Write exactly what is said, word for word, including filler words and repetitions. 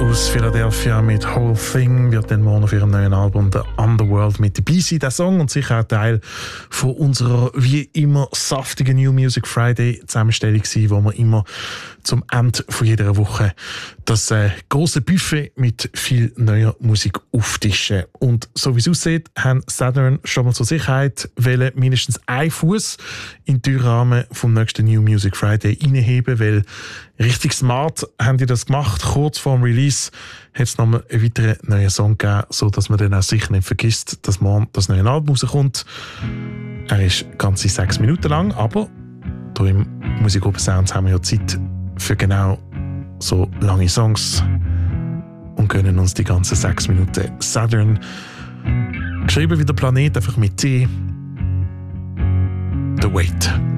aus Philadelphia mit Whole Thing wird dann morgen auf ihrem neuen Album The Underworld mit dabei sein. Der Song und sicher auch Teil von unserer wie immer saftigen New Music Friday Zusammenstellung sein, wo wir immer zum Ende von jeder Woche das äh, große Buffet mit viel neuer Musik auftischen. Und so wie es aussieht, haben Southern schon mal zur Sicherheit wollen mindestens einen Fuß in den Türrahmen vom nächsten New Music Friday reinheben, weil richtig smart haben die das gemacht. Kurz vor dem Release hat es nochmal einen weiteren neuen Song gegeben, sodass man dann auch sicher nicht vergisst, dass morgen das neue Album rauskommt. Er ist ganze sechs Minuten lang, aber hier im Musikgruppe Sounds haben wir ja Zeit für genau so lange Songs und können uns die ganzen sechs Minuten Southern, geschrieben wie der Planet, einfach mit T, The Wait.